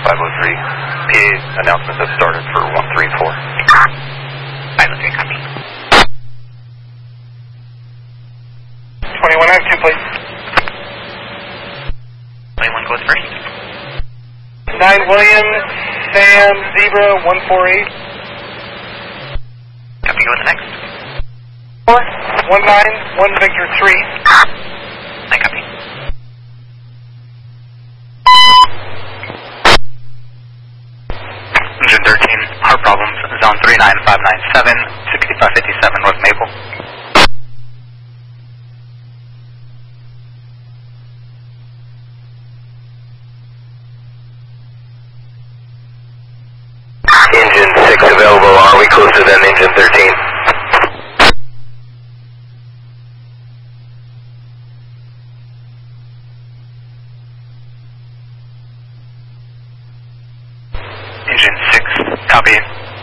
503. PA announcements have started for 134. 503, copy. 21 active, please. 21 goes first. 9 William, Sam, Zebra, 148. Copy, go to the next. 4, 19, 1 Victor, 3. 9 copy. Engine 13, heart problems, zone 39597, 6557 North Maple. Engine 6 available. Are we closer than engine 13? Engine 6, copy.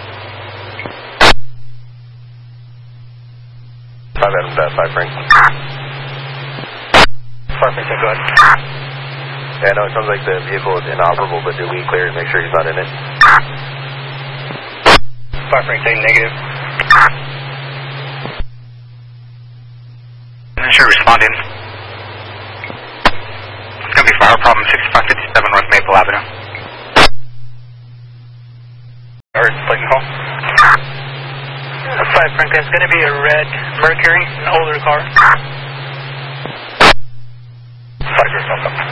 5 Adams, 5 Frank. 5 Frank, go ahead. Yeah, no, it sounds like the vehicle is inoperable, but do we clear to make sure he's not in it? 5 Frank, negative. Sure, responding. It's going to be for our problem, 6557 North Maple Avenue. Alright, second call. 5 Frank, it's going to be a red Mercury, an older car. 5 yourself up.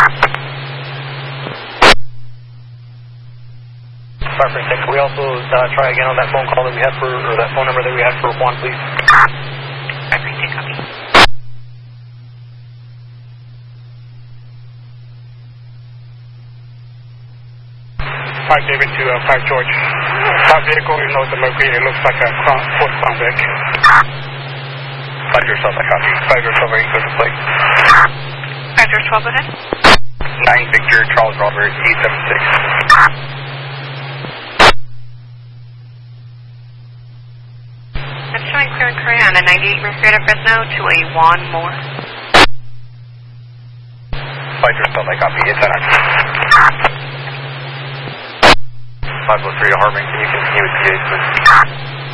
5 Frank, can we also try again on that phone call that we had for, or that phone number that we had for Juan, please? 5 Frank, copy. 5 David to 5 George. 5 vehicle, you know the Mercury, it looks like a Ford Crown Vic. 5 yourself, I copy. 5 yourself, ready to the plate. 5 George 12, go ahead. 9 Victor, Charles Robert, 876. I'm showing clear and Korea on a 98 Mercury to Fresno to a Juan Moore. 5 yourself, I copy. It's an 503 to Harmon, can you continue with PA, please?